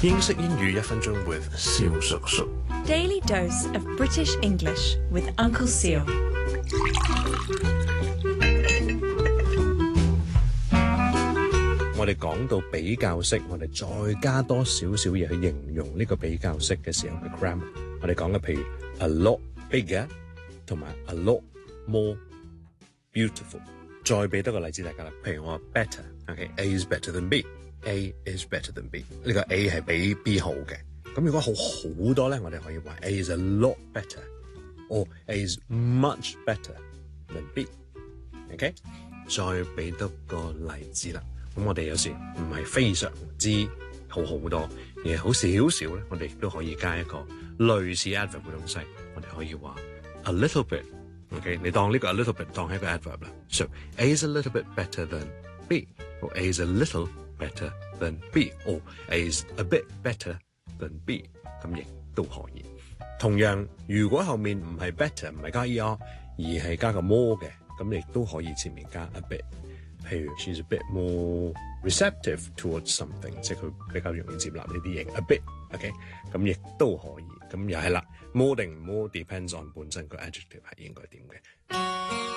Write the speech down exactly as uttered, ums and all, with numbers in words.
英式英語一分鐘 with 蕭叔叔。 Daily dose of British English with Uncle Seal. 我哋講到比較式，我哋再加多少少嘢去形容呢個比較式嘅時候嘅 grammar， 我哋講嘅譬如 a lot bigger 同埋 a lot more beautiful。再俾多個例子大家啦，譬如我話 better，OK，A is better than B，A is better than B， 呢個 A 係比 B 好嘅。咁如果好好多咧，我哋可以話 A is a lot better，or A is much better than B。OK， 再俾多個例子啦。咁我哋有時唔係非常之好好多，而係好少少咧，我哋亦都可以加一個類似 adverb 嘅東西，我哋可以話 a little bit。OK， 你當呢個 a little bit 當係一個 adverb 啦。So A is a little bit better than B，or A is a little better than B，or A is a bit better than B， 咁亦都可以。同樣，如果後面唔係 better 唔係加 er，而係加個 more 嘅，咁亦都可以前面加 a bit。譬如 she's a bit more receptive towards something， 即係佢比較容易接納呢啲嘢 a bit。OK， 咁亦都可以。咁又係啦 ，more 定唔 more depends on 本身個 adjective 係應該點嘅。